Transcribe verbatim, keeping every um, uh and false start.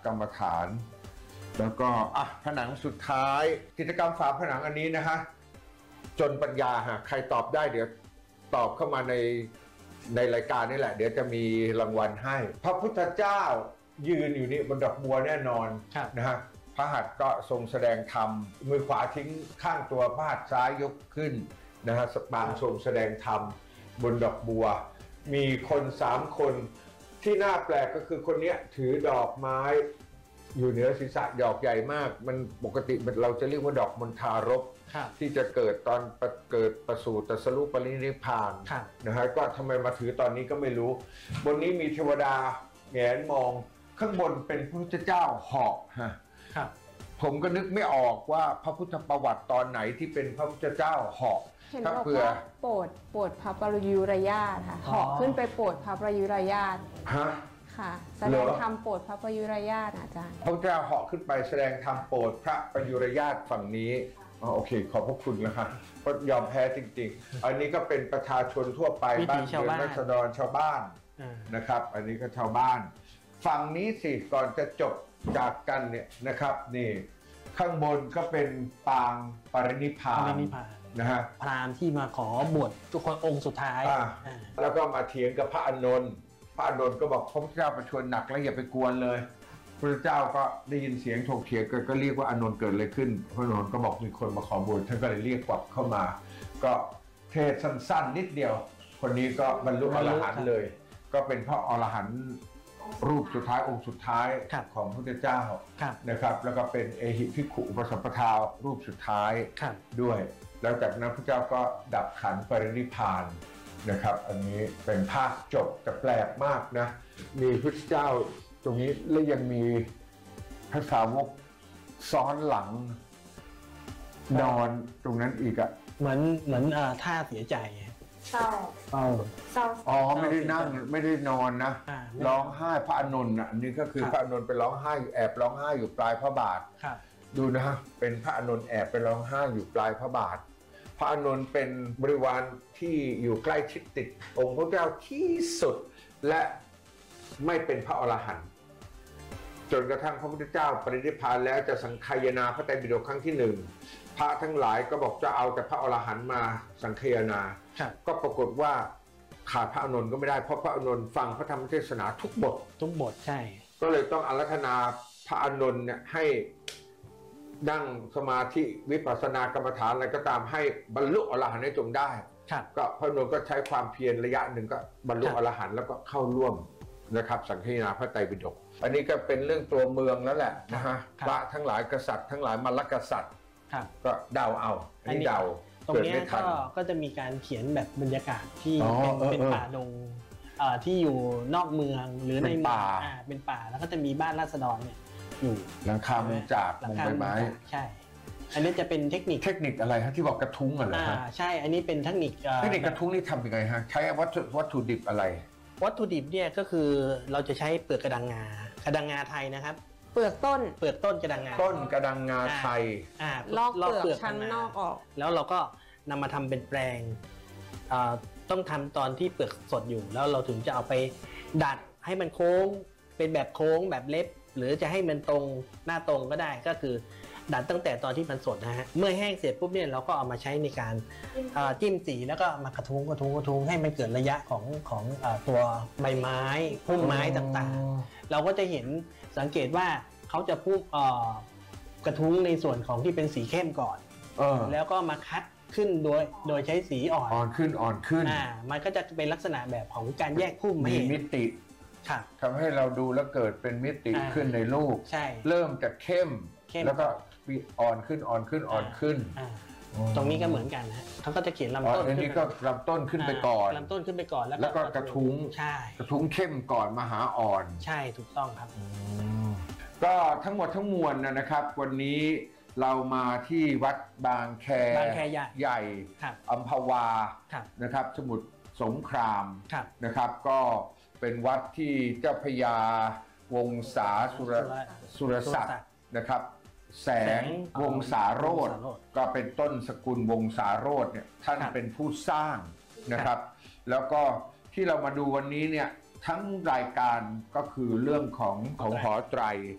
กรรมฐานแล้วก็อ่ะผนังสุดท้ายกิจกรรมฝาผนังอันนี้นะฮะจนปัญญาฮะใครตอบได้เดี๋ยวตอบเข้ามาในในรายการนี่แหละเดี๋ยวจะมีรางวัลให้พระพุทธเจ้ายืนอยู่นี่บนดอกบัวแน่นอนนะฮะพระหัตถ์ก็ทรงแสดงธรรมมือขวาทิ้งข้างตัวพระหัตถ์ซ้ายยกขึ้นนะฮะปางทรงแสดงธรรมบนดอกบัวมีคนสามคนที่น่าแปลกก็คือคนนี้ถือดอกไม้อยู่เหนือศีรษะดอกใหญ่มากมันปกติเราจะเรียกว่าดอกมณฑารพที่จะเกิดตอนเกิดประสูติตรัสรู้ปรินิพพานนะฮะก็ทำไมมาถือตอนนี้ก็ไม่รู้บนนี้มีเทวดาแงนมองข้างบนเป็นพระพุทธเจ้าเหาะฮะผมก็นึกไม่ออกว่าพระพุทธประวัติตอนไหนที่เป็นพระพุทธเจ้าเหาะเห็นบอกว่าโปรดโปรดพระปรยุรญาตค่ะเหาะขึ้นไปโปรดพระปรยุรญาตฮะค่ะแสดงธรรมโปรดพระปรยุรญาตอาจารย์พระพุทธเจ้าเหาะขึ้นไปแสดงธรรมโปรดพระปรยุรญาตฝั่งนี้อ๋อโอเคขอบพระคุณนะคะก็ยอมแพ้จริงๆอันนี้ก็เป็นประชาชนทั่วไปบ้านเรือนราษฎรชาวบ้านนะครับอันนี้ก็ชาวบ้านฝั่งนี้สิก่อนจะจบจากกันเนี่ยนะครับนี่ข้างบนก็เป็นปางปรินิพพานนะฮะพราหมณ์ที่มาขอบวชทุกคนองค์สุดท้ายแล้วก็มาเถียงกับพระอานนท์พระอานนท์ก็บอกพระพุทธเจ้าประชวรหนักแล้วอย่าไปกวนเลยพระพุทธเจ้าก็ได้ยินเสียงถกเถียงก็เรียกว่าอานนท์เกิดอะไรขึ้นพระอานนท์ก็บอกมีคนมาขอบวชท่านก็เลยเรียกกลับเข้ามาก็เทศสั้นๆนิดเดียวคนนี้ก็บรรลุอรหันต์เลยก็เป็นพระอรหันต์รูปสุดท้ายองค์สุดท้ายของพระพุทธเจ้านะครับแล้วก็เป็นเอหิภิกขุอุปสัมปทารูปสุดท้ายด้วยแล้วจากนั้นพระเจ้าก็ดับขันธ์ปรินิพพานนะครับอันนี้เป็นภาคจบแต่แปลกมากนะมีพระเจ้าตรงนี้และยังมีพระสาวกซ้อนหลังนอนตรงนั้นอีกอะเหมือนเหมือนท่าเสียใจเศร้าเศร้าเศร้าอ๋อไม่ได้นั่งไม่ได้นอนนะร้องไห้พระอานนท์อ่ะอันนี้ก็คือพระอานนท์ไปร้องไห้แอบร้องไห้อยู่ปลายพระบาทดูนะฮะเป็นพระอานนท์แอบไปร้องไห้อยู่ปลายพระบาทพระอานนท์เป็นบริวารที่อยู่ใกล้ชิดติดองค์พระเจ้าที่สุดและไม่เป็นพระอรหันต์จนกระทั่งพระพุทธเจ้าปรินิพพานแล้วจะสังคายนาพระไตรปิฎกครั้งที่หนึ่งพระทั้งหลายก็บอกจะเอาแต่พระอรหันต์มาสังคายนาก็ปรากฏว่าขาดพระอานนท์ก็ไม่ได้เพราะพระอานนท์ฟังพระธรรมเทศนาทุกบททุกบทใช่ก็เลยต้องอาราธนาพระอานนท์เนี่ยให้นั่งสมาธิวิปัสสนากรรมฐานอะไรก็ตามให้บรรลุอรหันต์ให้จงได้ก็พระอานนท์ก็ใช้ความเพียรระยะหนึ่งก็บรรลุอรหันต์แล้วก็เข้าร่วมนะครับสังคายนาพระไตรปิฎกอันนี้ก็เป็นเรื่องตัวเมืองแล้วแหละนะฮะพระทั้งหลายกษัตริย์ทั้งหลายมลกษัตริย์ก็เดาเอาอันนี้เดาตรงนี้ก็ก็จะมีการเขียนแบบบรรยากาศที่เป็นเป็นป่าดงที่อยู่นอกเมืองหรือในป่าเป็นป่าแล้วก็จะมีบ้านราษฎรเนี่ยอยู่หลังคามุงจากมุงใบไม้ใช่อันนี้จะเป็นเทคนิคเทคนิคอะไรฮะที่บอกกระทุ้งอะไรฮะใช่อันนี้เป็นเทคนิคเทคนิคกระทุ้งนี่ทำยังไงฮะใช้วัตถุวัตถุดิบอะไรวัตถุดิบเนี่ยก็คือเราจะใช้เปลือกกระดังงากระดังงาไทยนะครับเปลือกต้นเปลือกต้นกระดังงาต้นกระดังงาไทยลอกเปลือกชั้นนอกออกแล้วเราก็นำมาทำเป็นแปลงต้องทำตอนที่เปลือกสดอยู่แล้วเราถึงจะเอาไปดัดให้มันโค้งเป็นแบบโค้งแบบเล็บหรือจะให้มันตรงหน้าตรงก็ได้ก็คือดัดตั้งแต่ตอนที่มันสดนะฮะเมื่อแห้งเสร็จปุ๊บเนี่ยเราก็เอามาใช้ในการจิ้มสีแล้วก็มากระทุ้งกระทุ้งกระทุ้งให้มันเกิดระยะของของตัวใบไม้พุ่มไม้ต่างๆเราก็จะเห็นสังเกตว่าเขาจะพุ่มกระทุ้งในส่วนของที่เป็นสีเข้มก่อนแล้วก็มาคัดขึ้นโดยโดยใช้สีอ่อนอ่อนขึ้นอ่อนขึ้นอ่ามันก็จะเป็นลักษณะแบบของการแยกพุ่มมีมิติทำให้เราดูแล้วเกิดเป็นมิติขึ้นในรูปเริ่มจากเข้มแล้วก็อ่อนขึ้นอ่อนขึ้นอ่อนขึ้นตรงนี้ก็เหมือนกันนะเขาก็จะเขียนลำต้นอันนี้ก็ลำต้นขึ้นไปก่อนลำต้นขึ้นไปก่อนแล้วก็กระทุ้งใช่กระทุ้งเข้มก่อนมาหาอ่อนใช่ถูกต้องครับก็ทั้งหมดทั้งมวลนะครับวันนี้เรามาที่วัดบางแคใหญ่อัมพวานะครับสมุทรสงครามนะครับก็เป็นวัดที่เจ้าพญาวงศาสุรศักดิ์นะครับแสงวงศาโรจน์ก็เป็นต้นสกุลวงศาโรจน์เนี่ยท่านเป็นผู้สร้างนะครับแล้วก็ที่เรามาดูวันนี้เนี่ยทั้งรายการก็คือเรื่องของของหอไตร